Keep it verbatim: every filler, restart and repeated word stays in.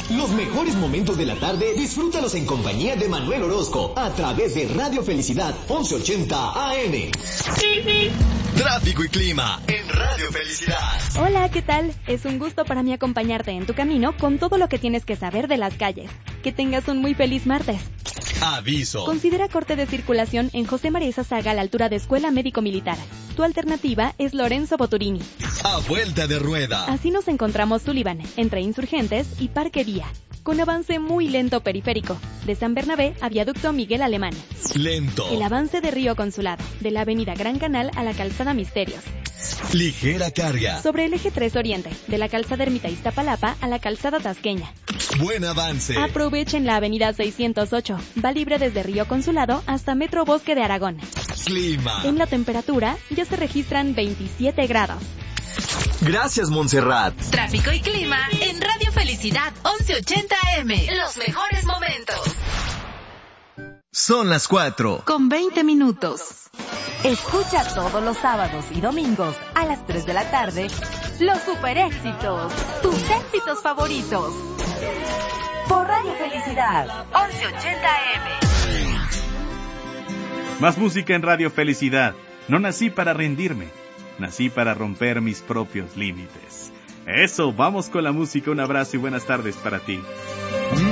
Los mejores momentos de la tarde, disfrútalos en compañía de Manuel Orozco, a través de Radio Felicidad once ochenta A M. Tráfico y clima en Radio Felicidad. Hola, ¿qué tal? Es un gusto para mí acompañarte en tu camino con todo lo que tienes que saber de las calles. Que tengas un muy feliz martes. Aviso. Considera corte de circulación en José María Saga a la altura de Escuela Médico Militar. Tu alternativa es Lorenzo Boturini. A vuelta de rueda. Así nos encontramos Sullivan, entre Insurgentes y Parque Vía, con avance muy lento periférico, de San Bernabé a Viaducto Miguel Alemán. Lento. El avance de Río Consulado, de la Avenida Gran Canal a la Calzada Misterios. Ligera carga. Sobre el eje tres Oriente, de la Calzada Ermita Iztapalapa a la Calzada Tasqueña. Buen avance. Aprovechen la Avenida seiscientos ocho, va libre desde Río Consulado hasta Metro Bosque de Aragón. Clima. En la temperatura ya se registran veintisiete grados. Gracias, Montserrat. Tráfico y clima en Radio Felicidad once ochenta A M. Los mejores momentos. Son las cuatro. Con veinte minutos. Escucha todos los sábados y domingos a las tres de la tarde los super éxitos, tus éxitos favoritos. Por Radio Felicidad once ochenta A M. Más música en Radio Felicidad. No nací para rendirme, nací para romper mis propios límites. Eso, vamos con la música. Un abrazo y buenas tardes para ti.